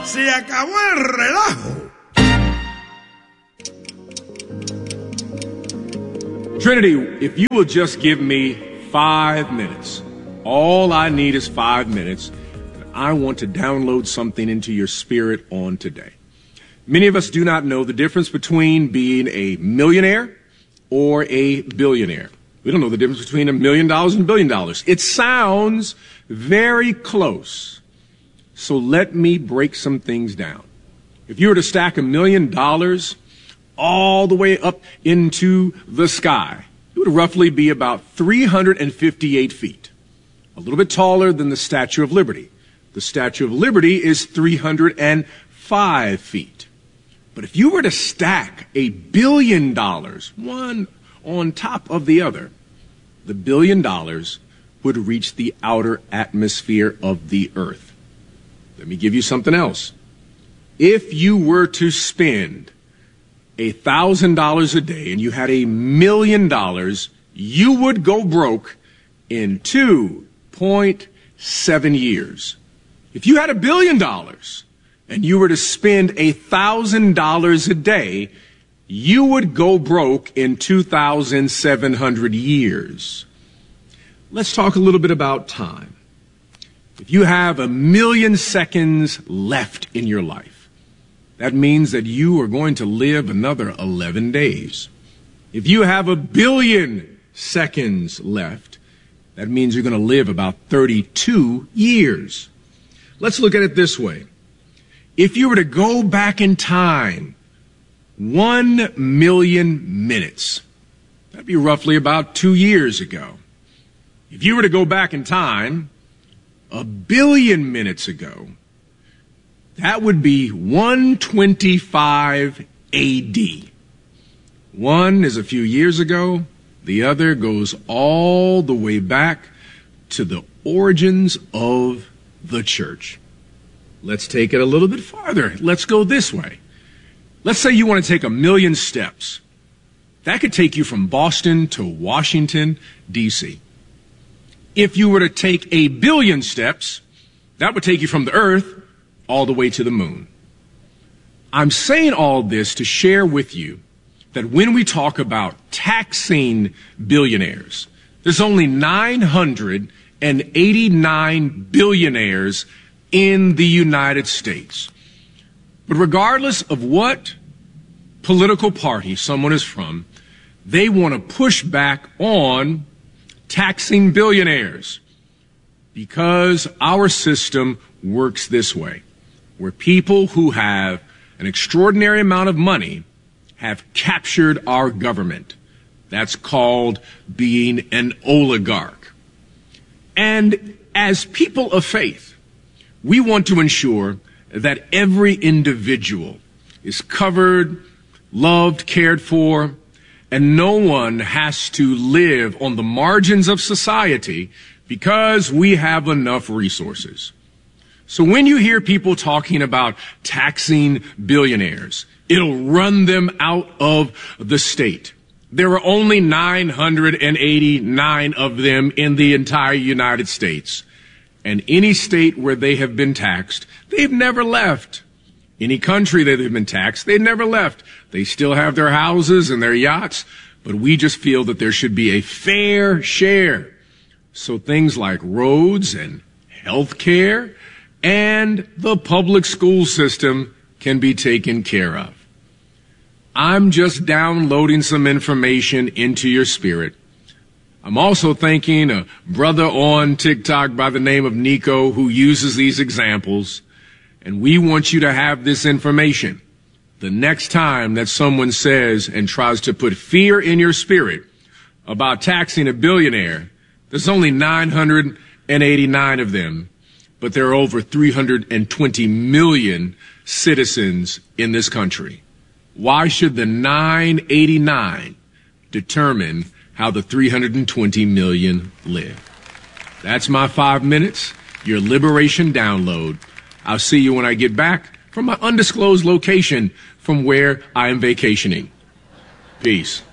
Se acabó el relajo. Trinity, if you will just give me 5 minutes. All I need is 5 minutes. I want to download something into your spirit on today. Many of us do not know the difference between being a millionaire or a billionaire. We don't know the difference between $1 million and $1 billion. It sounds very close. So let me break some things down. If you were to stack $1 million all the way up into the sky, it would roughly be about 358 feet. A little bit taller than the Statue of Liberty. The Statue of Liberty is 305 feet. But if you were to stack $1 billion, one on top of the other, the $1 billion would reach the outer atmosphere of the earth. Let me give you something else. If you were to spend $1,000 a day and you had $1 million, you would go broke in 2.7 years. If you had $1 billion and you were to spend $1,000 a day, you would go broke in 2,700 years. Let's talk a little bit about time. If you have 1,000,000 seconds left in your life, that means that you are going to live another 11 days. If you have 1 billion seconds left, that means you're going to live about 32 years. Let's look at it this way. If you were to go back in time 1 million minutes, that'd be roughly about 2 years ago. If you were to go back in time 1 billion minutes ago, that would be 125 AD. One is a few years ago. The other goes all the way back to the origins of the church. Let's take it a little bit farther. Let's go this way. Let's say you want to take 1,000,000 steps. That could take you from Boston to Washington, D.C. If you were to take 1 billion steps, that would take you from the earth all the way to the moon. I'm saying all this to share with you that when we talk about taxing billionaires, there's only 989 billionaires in the United States. But regardless of what political party someone is from, they want to push back on taxing billionaires because our system works this way, where people who have an extraordinary amount of money have captured our government. That's called being an oligarch. And as people of faith, we want to ensure that every individual is covered, loved, cared for, and no one has to live on the margins of society because we have enough resources. So when you hear people talking about taxing billionaires, it'll run them out of the state. There are only 989 of them in the entire United States. And any state where they have been taxed, they've never left. Any country that they've been taxed, they've never left. They still have their houses and their yachts, but we just feel that there should be a fair share. So things like roads and health care and the public school system can be taken care of. I'm just downloading some information into your spirit. I'm also thanking a brother on TikTok by the name of Nico who uses these examples. And we want you to have this information. The next time that someone says and tries to put fear in your spirit about taxing a billionaire, there's only 989 of them, but there are over 320 million citizens in this country. Why should the 989 determine how the 320 million live? That's my 5 minutes, your liberation download. I'll see you when I get back from my undisclosed location from where I am vacationing. Peace.